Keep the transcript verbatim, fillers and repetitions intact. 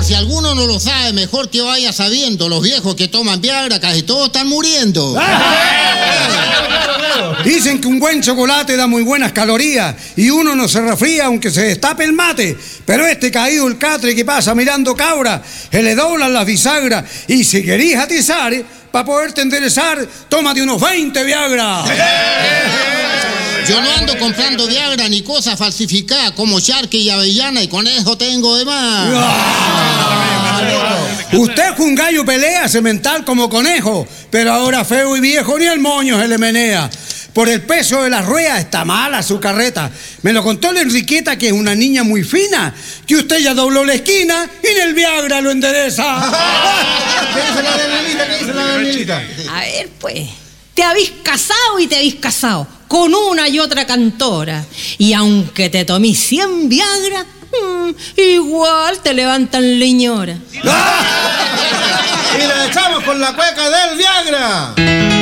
si alguno no lo sabe, mejor que vaya sabiendo. Los viejos que toman Viagra casi todos están muriendo. Dicen que un buen chocolate da muy buenas calorías y uno no se resfría aunque se destape el mate. Pero este caído el catre que pasa mirando cabra, se le doblan las bisagras y si querís atizar, para poderte enderezar, tómate unos veinte Viagra. Yo no ando comprando Viagra ni cosas falsificadas como charque y avellana y con eso tengo de más. Usted es un gallo pelea semental como conejo, pero ahora feo y viejo ni el moño se le menea. Por el peso de las ruedas está mala su carreta. Me lo contó la Enriqueta, que es una niña muy fina, que usted ya dobló la esquina y en el Viagra lo endereza. ¿Qué dice la Danielita? ¿Qué dice la Danielita? A ver, pues, te habéis casado y te habéis casado con una y otra cantora. Y aunque te tomís cien Viagra, mmm, igual te levantan leñora. Y la echamos con la cueca del Viagra.